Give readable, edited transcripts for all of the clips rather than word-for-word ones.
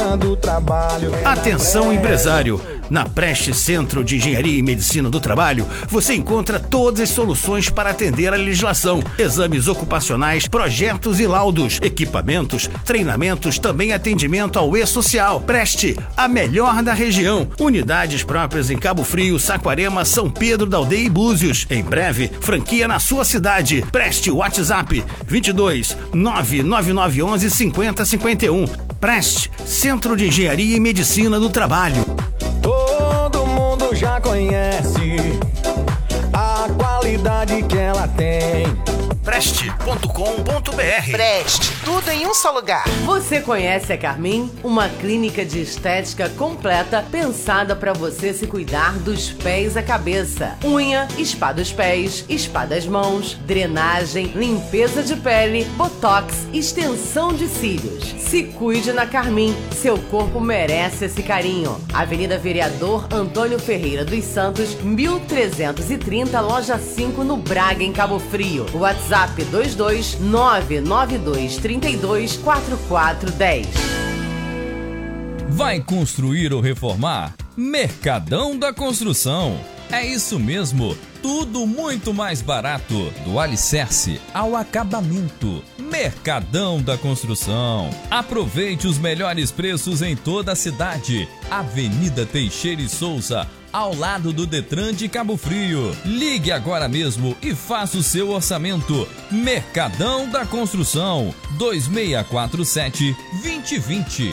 Medicina do Trabalho. Atenção, empresário! Na Preste Centro de Engenharia e Medicina do Trabalho, você encontra todas as soluções para atender a legislação, exames ocupacionais, projetos e laudos, equipamentos, treinamentos, também atendimento ao E-Social. Preste, a melhor da região. Unidades próprias em Cabo Frio, Saquarema, São Pedro da Aldeia e Búzios. Em breve, franquia na sua cidade. Preste, WhatsApp 22 99911 5051. Preste, Centro de Engenharia e Medicina do Trabalho. Todo mundo já conhece a qualidade que ela tem. Preste.com.br. Preste, tudo em um só lugar. Você conhece a Carmin? Uma clínica de estética completa pensada para você se cuidar dos pés à cabeça. Unha, spa dos pés, spa das mãos, drenagem, limpeza de pele, botox, extensão de cílios. Se cuide na Carmin, seu corpo merece esse carinho. Avenida Vereador Antônio Ferreira dos Santos, 1330, loja 5, no Braga, em Cabo Frio. WhatsApp 22992324410. Vai construir ou reformar? Mercadão da Construção. É isso mesmo, tudo muito mais barato, do alicerce ao acabamento. Mercadão da Construção. Aproveite os melhores preços em toda a cidade. Avenida Teixeira e Souza, ao lado do Detran de Cabo Frio. Ligue agora mesmo e faça o seu orçamento. Mercadão da Construção, 2647-2020.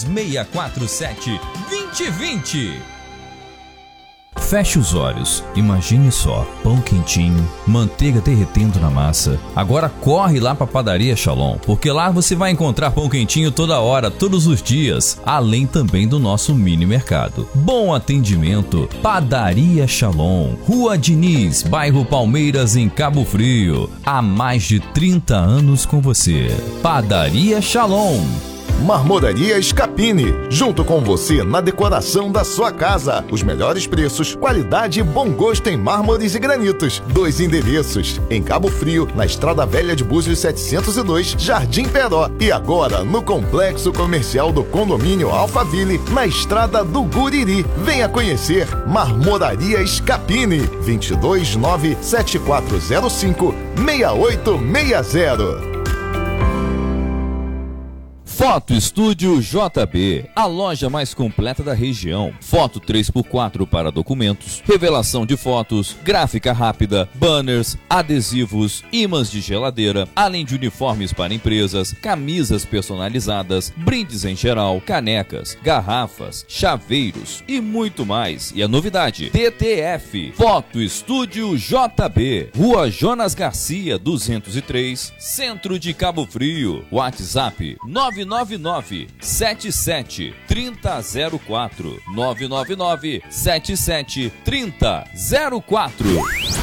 2647-2020. Feche os olhos, imagine só, pão quentinho, manteiga derretendo na massa. Agora corre lá pra Padaria Shalom, porque lá você vai encontrar pão quentinho toda hora, todos os dias, além também do nosso mini mercado. Bom atendimento, Padaria Shalom, Rua Diniz, bairro Palmeiras, em Cabo Frio. Há mais de 30 anos com você. Padaria Shalom. Marmoraria Scapini, junto com você na decoração da sua casa. Os melhores preços, qualidade e bom gosto em mármores e granitos. 2 endereços, em Cabo Frio, na Estrada Velha de Búzios 702, Jardim Peró. E agora no Complexo Comercial do Condomínio Alphaville, na Estrada do Guriri. Venha conhecer Marmoraria Scapini, 2297405-6860. Foto Estúdio JB, a loja mais completa da região. Foto 3x4 para documentos, revelação de fotos, gráfica rápida, banners, adesivos, ímãs de geladeira, além de uniformes para empresas, camisas personalizadas, brindes em geral, canecas, garrafas, chaveiros e muito mais. E a novidade, TTF, Foto Estúdio JB, Rua Jonas Garcia 203, Centro de Cabo Frio. WhatsApp 999-77-3004. 999-77-3004.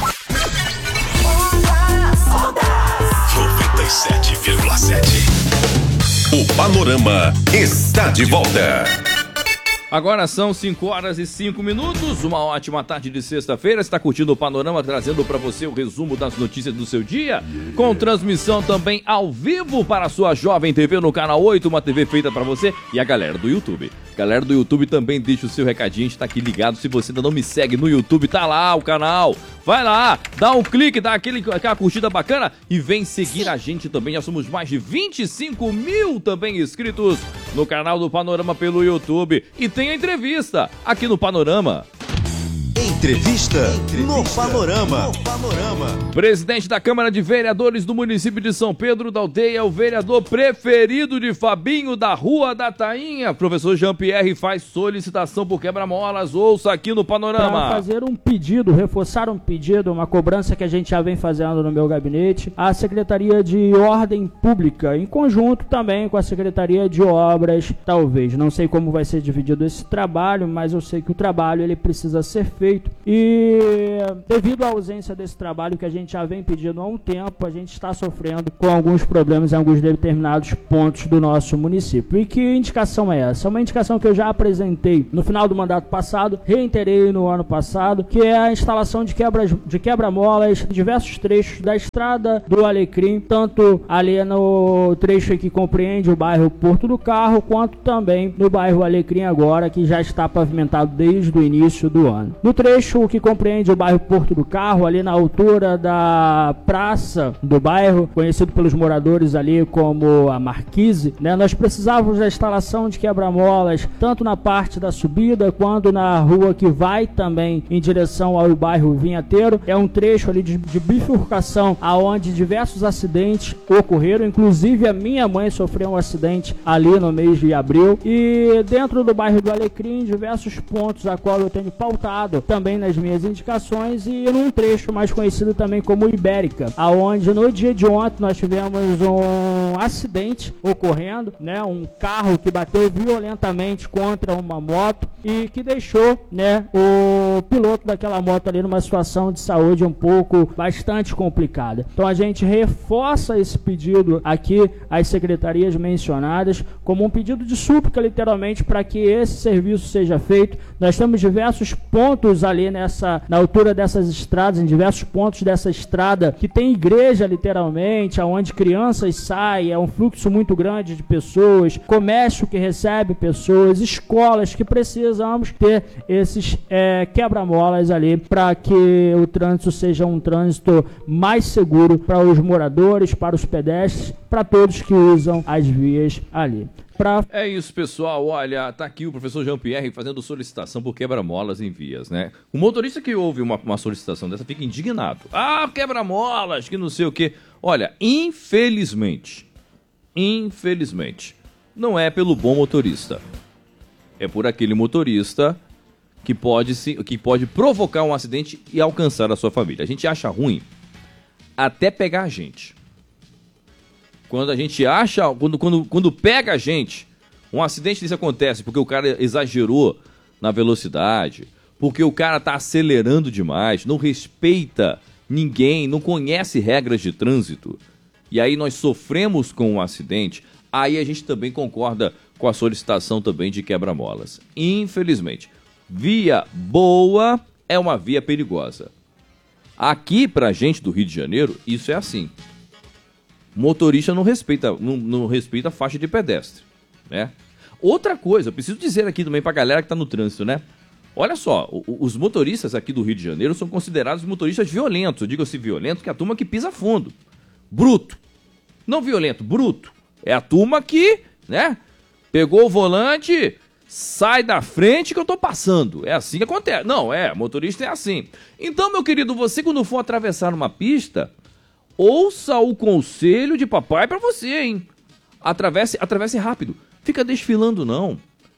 97,7. O Panorama está de volta. Agora são 5h05. Uma ótima tarde de sexta-feira. Está curtindo o Panorama, trazendo para você o resumo das notícias do seu dia, com transmissão também ao vivo para a sua Jovem TV no canal 8, uma TV feita para você e a galera do YouTube. Galera do YouTube também deixa o seu recadinho, a gente tá aqui ligado. Se você ainda não me segue no YouTube, tá lá o canal. Vai lá, dá um clique, dá aquela curtida bacana e vem seguir a gente também. Já somos mais de 25 mil também inscritos no canal do Panorama pelo YouTube. E tem a entrevista aqui no Panorama. Entrevista no Panorama. Presidente da Câmara de Vereadores do município de São Pedro da Aldeia, o vereador preferido de Fabinho da Rua da Tainha, professor Jean-Pierre, faz solicitação por quebra-molas. Ouça aqui no Panorama. Para fazer um pedido, reforçar um pedido, uma cobrança que a gente já vem fazendo no meu gabinete, a Secretaria de Ordem Pública, em conjunto também com a Secretaria de Obras, talvez. Não sei como vai ser dividido esse trabalho, mas eu sei que o trabalho ele precisa ser feito feito. E devido à ausência desse trabalho que a gente já vem pedindo há um tempo, a gente está sofrendo com alguns problemas em alguns determinados pontos do nosso município. E que indicação é essa? É uma indicação que eu já apresentei no final do mandato passado, reiterei no ano passado, que é a instalação de quebra-molas em diversos trechos da estrada do Alecrim, tanto ali no trecho que compreende o bairro Porto do Carro, quanto também no bairro Alecrim agora, que já está pavimentado desde o início do ano. No trecho que compreende o bairro Porto do Carro, ali na altura da praça do bairro, conhecido pelos moradores ali como a Marquise, né, nós precisávamos da instalação de quebra-molas, tanto na parte da subida, quanto na rua que vai também em direção ao bairro Vinhateiro. É um trecho ali de bifurcação, aonde diversos acidentes ocorreram, inclusive a minha mãe sofreu um acidente ali no mês de abril. E dentro do bairro do Alecrim, diversos pontos a qual eu tenho pautado também nas minhas indicações, e num trecho mais conhecido também como Ibérica, aonde no dia de ontem nós tivemos um acidente ocorrendo, né, um carro que bateu violentamente contra uma moto e que deixou, né, o piloto daquela moto ali numa situação de saúde um pouco bastante complicada. Então a gente reforça esse pedido aqui às secretarias mencionadas como um pedido de súplica, literalmente, para que esse serviço seja feito. Nós temos diversos pontos ali na altura dessas estradas, em diversos pontos dessa estrada, que tem igreja, literalmente, aonde crianças saem, é um fluxo muito grande de pessoas, comércio que recebe pessoas, escolas que precisamos ter esses quebra-molas ali para que o trânsito seja um trânsito mais seguro para os moradores, para os pedestres, para todos que usam as vias ali. É isso, pessoal. Olha, tá aqui o professor Jean-Pierre fazendo solicitação por quebra-molas em vias, né? O motorista que ouve uma solicitação dessa fica indignado. Ah, quebra-molas, que não sei o quê. Olha, infelizmente, não é pelo bom motorista. É por aquele motorista que pode provocar um acidente e alcançar a sua família. A gente acha ruim até pegar a gente. Quando a gente acha, quando pega a gente, um acidente desse acontece porque o cara exagerou na velocidade, porque o cara tá acelerando demais, não respeita ninguém, não conhece regras de trânsito, e aí nós sofremos com um acidente, aí a gente também concorda com a solicitação também de quebra-molas. Infelizmente, via boa é uma via perigosa. Aqui pra gente do Rio de Janeiro, isso é assim. Motorista não respeita a faixa de pedestre, né? Outra coisa, eu preciso dizer aqui também pra galera que tá no trânsito, né? Olha só, os motoristas aqui do Rio de Janeiro são considerados motoristas violentos. Eu digo assim violento, que é a turma que pisa fundo. Bruto. Não violento, bruto. É a turma que, né, pegou o volante, sai da frente que eu tô passando. É assim que acontece. Não, motorista é assim. Então, meu querido, você quando for atravessar uma pista, ouça o conselho de papai pra você, hein? Atravesse rápido. Fica desfilando, não.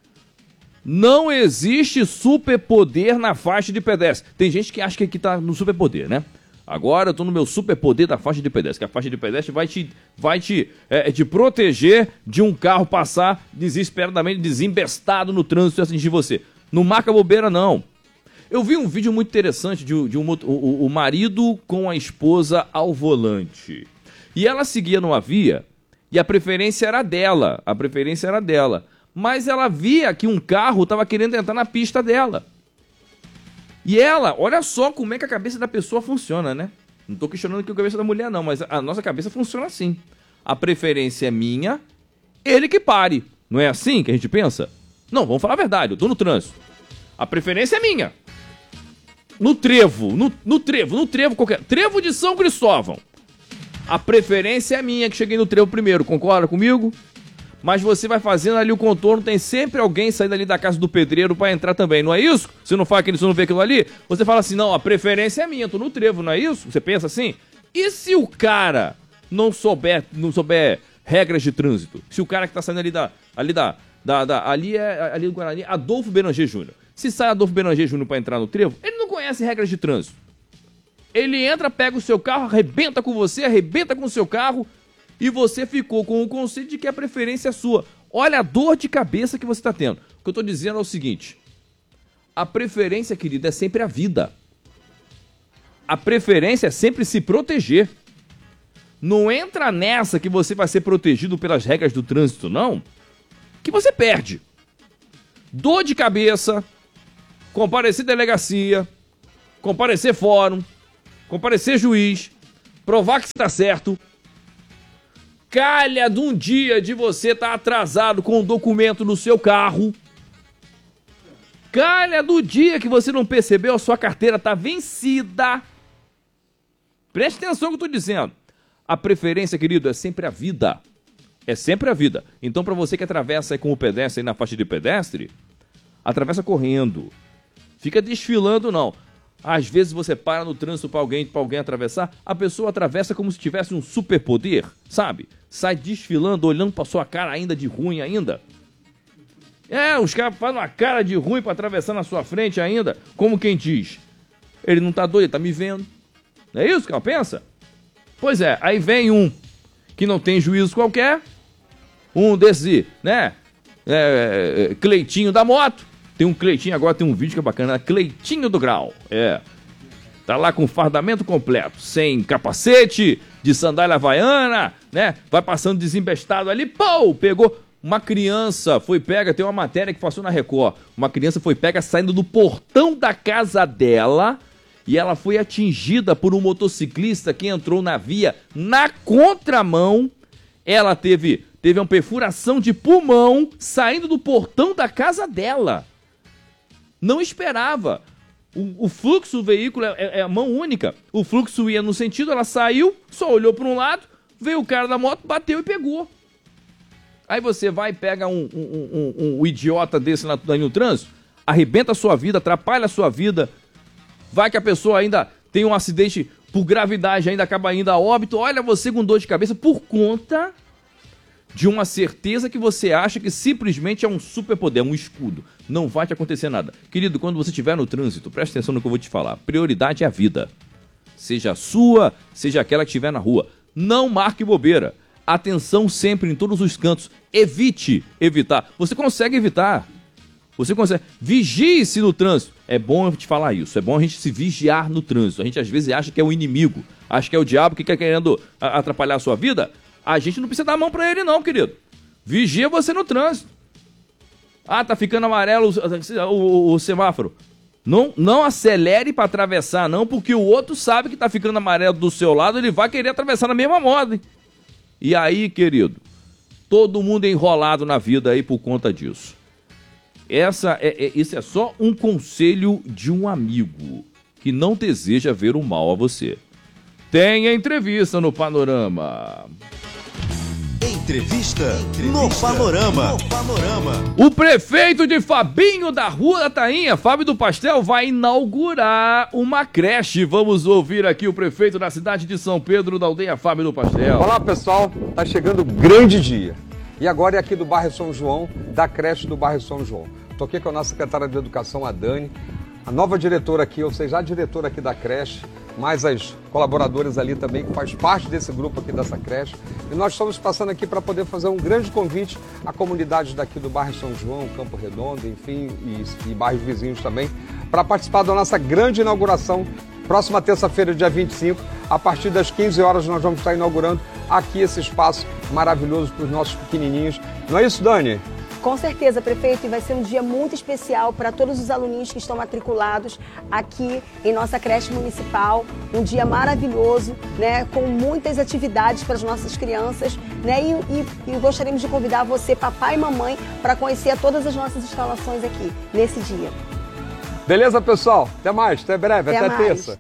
Não existe superpoder na faixa de pedestre. Tem gente que acha que tá no superpoder, né? Agora eu tô no meu superpoder da faixa de pedestre, que a faixa de pedestre vai te proteger de um carro passar desesperadamente, desembestado no trânsito e atingir você. Não marca bobeira, não. Eu vi um vídeo muito interessante de o marido com a esposa ao volante. E ela seguia numa via e a preferência era dela. Mas ela via que um carro estava querendo entrar na pista dela. E ela, olha só como é que a cabeça da pessoa funciona, né? Não tô questionando aqui a cabeça da mulher, não, mas a nossa cabeça funciona assim. A preferência é minha, ele que pare. Não é assim que a gente pensa? Não, vamos falar a verdade, eu tô no trânsito. A preferência é minha. No trevo qualquer. Trevo de São Cristóvão. A preferência é minha, que cheguei no trevo primeiro, concorda comigo? Mas você vai fazendo ali o contorno, tem sempre alguém saindo ali da casa do pedreiro pra entrar também, não é isso? Você não vê aquilo ali? Você fala assim, não, a preferência é minha, eu tô no trevo, não é isso? Você pensa assim? E se o cara não souber regras de trânsito? Se o cara que tá saindo ali do Guarani, Adolfo Beranger Júnior. Se sai Adolfo Beranger Júnior pra entrar no trevo, ele não conhece regras de trânsito. Ele entra, pega o seu carro, arrebenta com você, arrebenta com o seu carro, e você ficou com o conceito de que a preferência é sua. Olha a dor de cabeça que você está tendo. O que eu estou dizendo é o seguinte. A preferência, querido, é sempre a vida. A preferência é sempre se proteger. Não entra nessa que você vai ser protegido pelas regras do trânsito, não. Que você perde. Dor de cabeça, comparecer delegacia, comparecer fórum, comparecer juiz, provar que está certo. Calha de um dia de você estar atrasado com um documento no seu carro. Calha do dia que você não percebeu, a sua carteira está vencida. Preste atenção no que eu estou dizendo. A preferência, querido, é sempre a vida. É sempre a vida. Então, para você que atravessa aí com o pedestre aí na faixa de pedestre, atravessa correndo. Fica desfilando, não. Às vezes você para no trânsito para alguém atravessar, a pessoa atravessa como se tivesse um superpoder, sabe? Sai desfilando, olhando para sua cara ainda de ruim ainda. Os caras fazem uma cara de ruim para atravessar na sua frente ainda, como quem diz. Ele não tá doido, ele tá me vendo. Não é isso que ela pensa? Pois é, aí vem um que não tem juízo qualquer, um desse, né, Cleitinho da moto. Tem um Cleitinho, agora tem um vídeo que é bacana, Cleitinho do Grau, tá lá com fardamento completo, sem capacete, de sandália havaiana, né, vai passando desembestado ali, pô, pegou uma criança, foi pega, tem uma matéria que passou na Record, uma criança foi pega saindo do portão da casa dela, e ela foi atingida por um motociclista que entrou na via na contramão. Ela teve uma perfuração de pulmão saindo do portão da casa dela. Não esperava. O fluxo do veículo é mão única. O fluxo ia no sentido, ela saiu, só olhou para um lado, veio o cara da moto, bateu e pegou. Aí você vai e pega um idiota desse no trânsito, arrebenta a sua vida, atrapalha a sua vida. Vai que a pessoa ainda tem um acidente por gravidade, ainda acaba indo a óbito. Olha você com dor de cabeça por conta de uma certeza que você acha que simplesmente é um superpoder, um escudo. Não vai te acontecer nada. Querido, quando você estiver no trânsito, preste atenção no que eu vou te falar. Prioridade é a vida. Seja a sua, seja aquela que estiver na rua. Não marque bobeira. Atenção sempre em todos os cantos. Evite evitar. Você consegue evitar. Você consegue. Vigie-se no trânsito. É bom eu te falar isso. É bom a gente se vigiar no trânsito. A gente às vezes acha que é o inimigo. Acha que é o diabo que quer querendo atrapalhar a sua vida. A gente não precisa dar a mão pra ele não, querido. Vigia você no trânsito. Tá ficando amarelo o semáforo. Não acelere pra atravessar não, porque o outro sabe que tá ficando amarelo do seu lado, ele vai querer atravessar na mesma moda. Hein? E aí, querido, todo mundo é enrolado na vida aí por conta disso. Isso é só um conselho de um amigo que não deseja ver o mal a você. Tem entrevista no Panorama. Entrevista no Panorama. O prefeito de Fabinho da Rua da Tainha, Fábio do Pastel, vai inaugurar uma creche. Vamos ouvir aqui o prefeito da cidade de São Pedro, da aldeia Fábio do Pastel. Olá, pessoal. Tá chegando o grande dia. E agora é aqui do bairro São João, da creche do bairro São João. Estou aqui com a nossa secretária de Educação, a Dani, a nova diretora aqui, ou seja, a diretora aqui da creche, mais as colaboradoras ali também, que faz parte desse grupo aqui dessa creche. E nós estamos passando aqui para poder fazer um grande convite à comunidade daqui do bairro São João, Campo Redondo, enfim, e bairros vizinhos também, para participar da nossa grande inauguração. Próxima terça-feira, dia 25, a partir das 15 horas, nós vamos estar inaugurando aqui esse espaço maravilhoso para os nossos pequenininhos. Não é isso, Dani? Com certeza, prefeito, e vai ser um dia muito especial para todos os aluninhos que estão matriculados aqui em nossa creche municipal. Um dia maravilhoso, né, com muitas atividades para as nossas crianças, né, e gostaríamos de convidar você, papai e mamãe, para conhecer todas as nossas instalações aqui, nesse dia. Beleza, pessoal? Até mais, até breve, até terça.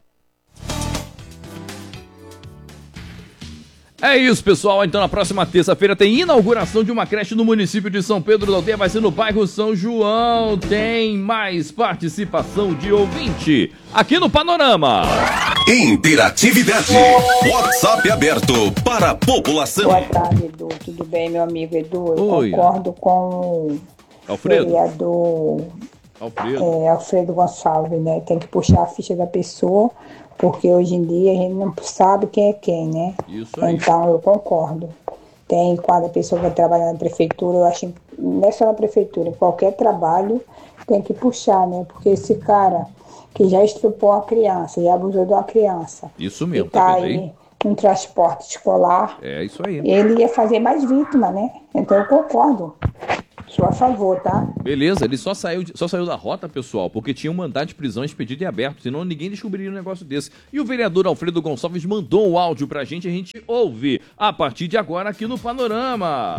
É isso, pessoal. Então, na próxima terça-feira tem inauguração de uma creche no município de São Pedro da Aldeia. Vai ser no bairro São João. Tem mais participação de ouvinte aqui no Panorama. Interatividade. WhatsApp aberto para a população. Boa tarde, Edu. Tudo bem, meu amigo Edu? Eu concordo com o Alfredo. Vereador Alfredo Gonçalves, né? Tem que puxar a ficha da pessoa, porque hoje em dia a gente não sabe quem é quem, né? Isso aí. Então eu concordo. tem, quando a pessoa vai trabalhar na prefeitura, eu acho que não é só na prefeitura, em qualquer trabalho tem que puxar, né? Porque esse cara que já estrupou a criança, já abusou de uma criança. Isso mesmo, tá vendo aí no transporte escolar. É isso aí. Ele ia fazer mais vítima, né? Então eu concordo. Sou a favor, tá? Beleza, ele só saiu da rota, pessoal, porque tinha um mandado de prisão expedido em aberto, senão ninguém descobriria um negócio desse. E o vereador Alfredo Gonçalves mandou um áudio pra gente, a gente ouve a partir de agora aqui no Panorama.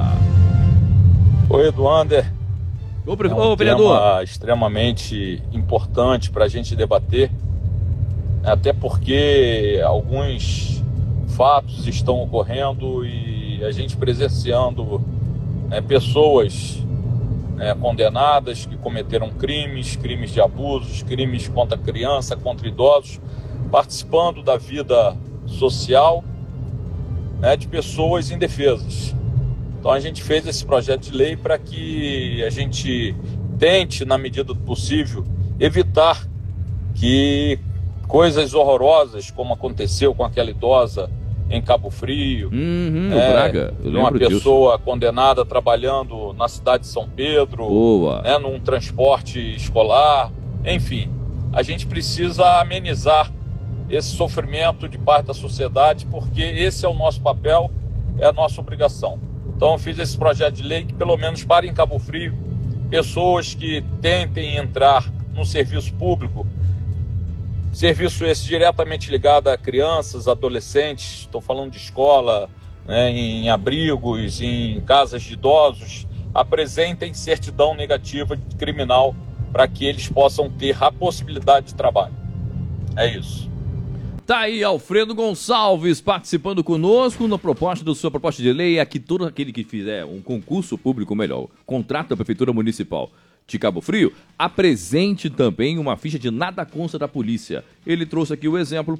Oi, Eduander. Ô, vereador. Tema extremamente importante pra gente debater, até porque alguns fatos estão ocorrendo e a gente presenciando pessoas condenadas que cometeram crimes de abusos, crimes contra criança, contra idosos, participando da vida social de pessoas indefesas. Então a gente fez esse projeto de lei para que a gente tente, na medida do possível, evitar que coisas horrorosas, como aconteceu com aquela idosa em Cabo Frio, Braga, uma pessoa condenada trabalhando na cidade de São Pedro, num transporte escolar, enfim, a gente precisa amenizar esse sofrimento de parte da sociedade, porque esse é o nosso papel, é a nossa obrigação. Então eu fiz esse projeto de lei que pelo menos para em Cabo Frio, pessoas que tentem entrar no serviço público, serviço esse diretamente ligado a crianças, adolescentes, estou falando de escola, em abrigos, em casas de idosos, apresentem certidão negativa de criminal para que eles possam ter a possibilidade de trabalho. É isso. Tá aí Alfredo Gonçalves participando conosco na sua proposta de lei, é que todo aquele que fizer um concurso público, melhor, contrato da Prefeitura Municipal de Cabo Frio, apresente também uma ficha de nada consta da polícia. Ele trouxe aqui o exemplo,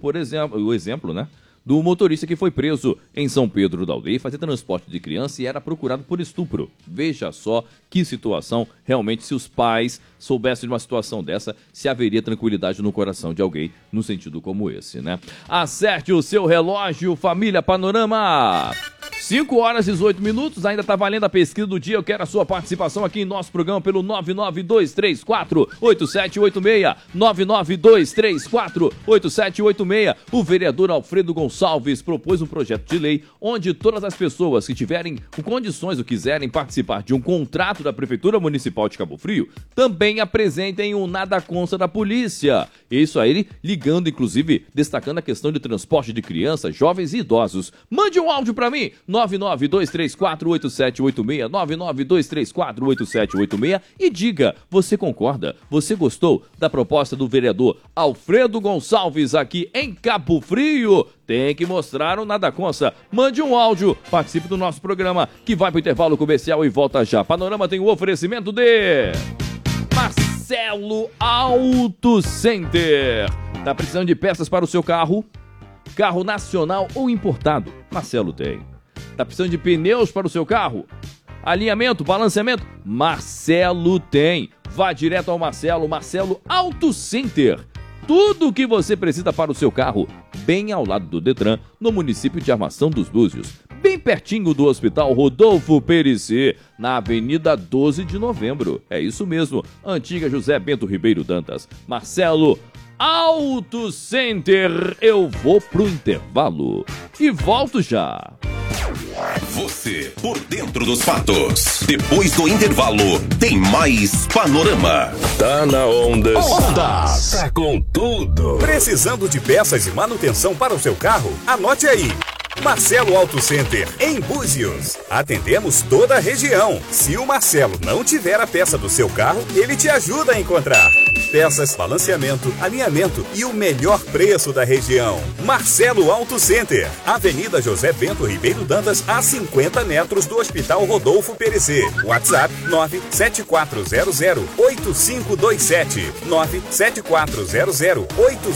do motorista que foi preso em São Pedro da Aldeia, fazia transporte de criança e era procurado por estupro. Veja só que situação, realmente, se os pais soubessem de uma situação dessa, se haveria tranquilidade no coração de alguém no sentido como esse, né? Acerte o seu relógio, família Panorama! 5 horas e 18 minutos, ainda tá valendo a pesquisa do dia. Eu quero a sua participação aqui em nosso programa pelo 99234-8786. 99234-8786. O vereador Alfredo Gonçalves propôs um projeto de lei onde todas as pessoas que tiverem condições ou quiserem participar de um contrato da Prefeitura Municipal de Cabo Frio também apresentem um nada consta da polícia. Isso aí, ligando, inclusive, destacando a questão de transporte de crianças, jovens e idosos. Mande um áudio pra mim, 99234-8786, 99234-8786 e diga, você concorda? Você gostou da proposta do vereador Alfredo Gonçalves aqui em Cabo Frio? Tem que mostrar o nada consta. Mande um áudio, participe do nosso programa que vai pro intervalo comercial e volta já. Panorama tem o oferecimento de Marcelo Auto Center. Tá precisando de peças para o seu carro? Carro nacional ou importado? Marcelo tem. Tá precisando de pneus para o seu carro? Alinhamento, balanceamento? Marcelo tem. Vá direto ao Marcelo Auto Center. Tudo o que você precisa para o seu carro, bem ao lado do Detran, no município de Armação dos Búzios, bem pertinho do Hospital Rodolfo Périssé, na Avenida 12 de Novembro. É isso mesmo, antiga José Bento Ribeiro Dantas. Marcelo Auto Center. Eu vou pro intervalo e volto já. Você por dentro dos fatos. Depois do intervalo, tem mais Panorama. Tá na onda. Tá com tudo. Precisando de peças de manutenção para o seu carro? Anote aí. Marcelo Auto Center, em Búzios. Atendemos toda a região. Se o Marcelo não tiver a peça do seu carro, ele te ajuda a encontrar. Peças, balanceamento, alinhamento e o melhor preço da região. Marcelo Auto Center, Avenida José Bento Ribeiro Dantas, a 50 metros do Hospital Rodolfo Périssé. WhatsApp 974008527.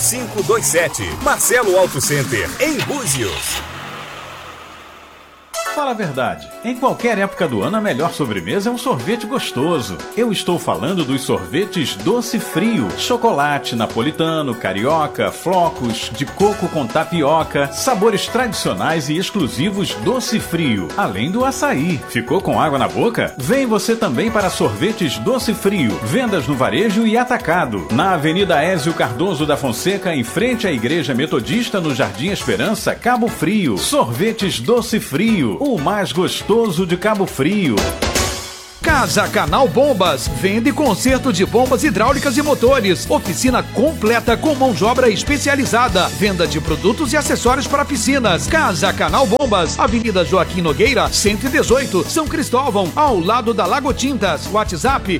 974008527. Marcelo Auto Center, em Búzios. Fala a verdade, em qualquer época do ano a melhor sobremesa é um sorvete gostoso. Eu estou falando dos sorvetes Doce Frio, chocolate napolitano, carioca, flocos, de coco com tapioca, sabores tradicionais e exclusivos Doce Frio, além do açaí. Ficou com água na boca? Vem você também para sorvetes Doce Frio, vendas no varejo e atacado, na Avenida Ézio Cardoso da Fonseca, em frente à Igreja Metodista, no Jardim Esperança, Cabo Frio. Sorvetes Doce Frio, o mais gostoso de Cabo Frio. Casa Canal Bombas, vende conserto de bombas hidráulicas e motores, oficina completa com mão de obra especializada, venda de produtos e acessórios para piscinas. Casa Canal Bombas, Avenida Joaquim Nogueira, 118, São Cristóvão, ao lado da Lago Tintas. WhatsApp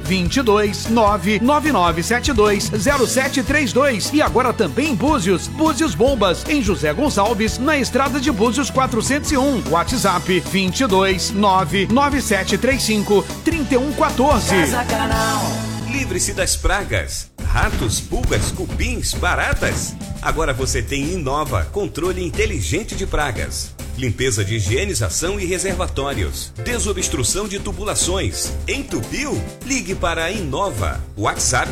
22-99972-0732 e agora também em Búzios, Búzios Bombas, em José Gonçalves, na estrada de Búzios 401. WhatsApp 22-99735-3114. Casa Canal. Livre-se das pragas, ratos, pulgas, cupins, baratas. Agora você tem Inova, controle inteligente de pragas. Limpeza de higienização e reservatórios. Desobstrução de tubulações. Entupiu? Ligue para a Inova. WhatsApp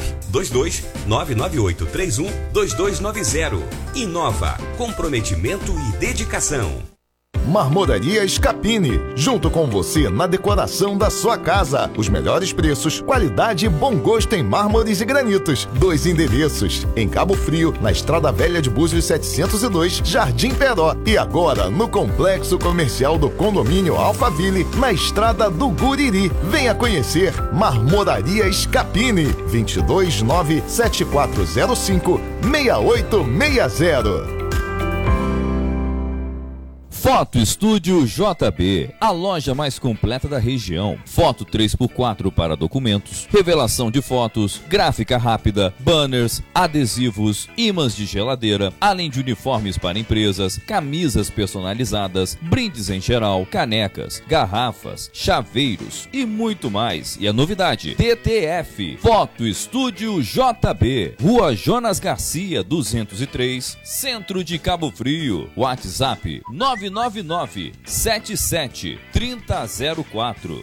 22-99831-2290. Inova. Comprometimento e dedicação. Marmoraria Scapini, junto com você na decoração da sua casa. Os melhores preços, qualidade e bom gosto em mármores e granitos. 2 endereços, em Cabo Frio, na Estrada Velha de Búzios 702, Jardim Peró. E agora no Complexo Comercial do Condomínio Alphaville, na Estrada do Guriri. Venha conhecer Marmoraria Scapini, 22-97405-6860. Foto Estúdio JB, a loja mais completa da região. Foto 3x4 para documentos, revelação de fotos, gráfica rápida, banners, adesivos, ímãs de geladeira, além de uniformes para empresas, camisas personalizadas, brindes em geral, canecas, garrafas, chaveiros e muito mais. E a novidade, TTF, Foto Estúdio JB, Rua Jonas Garcia, 203, Centro de Cabo Frio. WhatsApp 999-77-3004.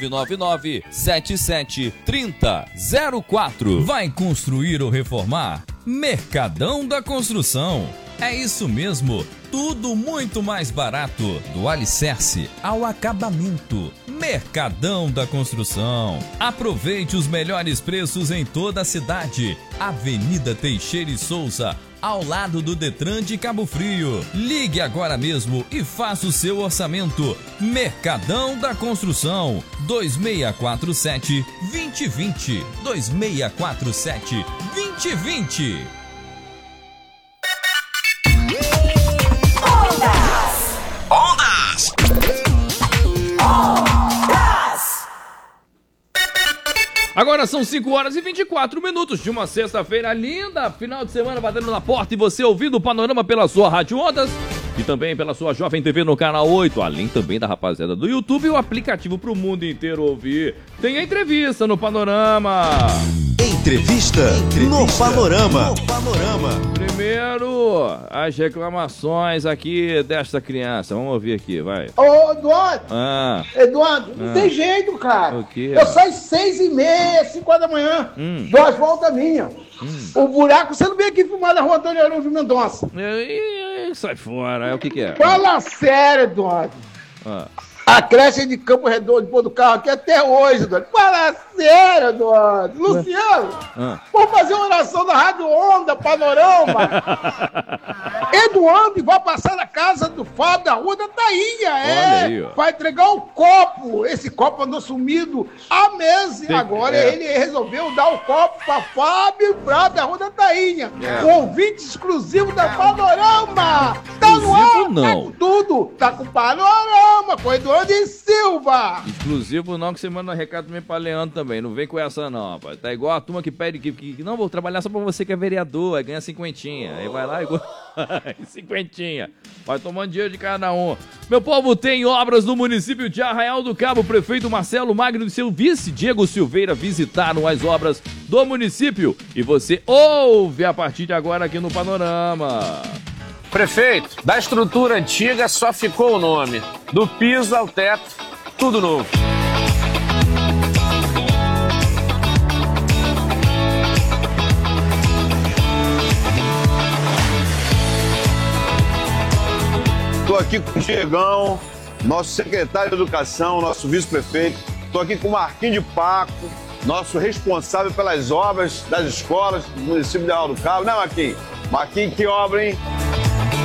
999-77-3004. Vai construir ou reformar? Mercadão da Construção. É isso mesmo, tudo muito mais barato, do alicerce ao acabamento. Mercadão da Construção. Aproveite os melhores preços em toda a cidade. Avenida Teixeira e Souza, ao lado do Detran de Cabo Frio. Ligue agora mesmo e faça o seu orçamento. Mercadão da Construção, 2647-2020. 2647-2020. Ondas! Agora são 5h24 de uma sexta-feira linda, final de semana batendo na porta e você ouvindo o Panorama pela sua Rádio Ondas e também pela sua Jovem TV no canal 8, além também da rapaziada do YouTube e o aplicativo pro mundo inteiro ouvir. Tem a entrevista no Panorama. Entrevista no Panorama. Primeiro, as reclamações aqui desta criança. Vamos ouvir aqui, vai. Ô, Eduardo! Eduardo, não Ah. tem jeito, cara. O quê? Eu saio 6h30, 5 horas da manhã. 2 voltas minhas. O buraco, você não vem aqui filmar da rua Antônio Arúvio Mendonça. Sai fora, é o que é? Fala sério, Eduardo. Ah. A creche de Campo Redondo, de pôr do carro aqui até hoje, Eduardo. Fala sério, Eduardo. Luciano, vamos fazer uma oração da Rádio Onda, Panorama. Eduardo vai passar na casa do Fábio da Rua da Tainha, Olha aí, ó. vai entregar um copo. Esse copo andou sumido há meses. Agora ele resolveu dar o copo pra Fábio da Rua da Tainha. É. Um ouvinte exclusivo da Panorama. Tá no ar, não. tá com tudo. Tá com Panorama, com Eduardo e Silva. Exclusivo não, que você manda um recado também pra Leandro também. Não vem com essa não, rapaz. Tá igual a turma que pede que não, vou trabalhar só pra você que é vereador, aí ganha 50. Aí vai lá e 50. Vai tomando dinheiro de cada um. Meu povo, tem obras no município de Arraial do Cabo. O prefeito Marcelo Magno e seu vice Diego Silveira visitaram as obras do município. E você ouve a partir de agora aqui no Panorama. Prefeito, da estrutura antiga só ficou o nome. Do piso ao teto, tudo novo. Estou aqui com o Diegão, nosso secretário de Educação, nosso vice-prefeito. Estou aqui com o Marquinhos de Paco, nosso responsável pelas obras das escolas do município de Arraial do Cabo. Né, Marquinhos? Marquinhos, que obra, hein?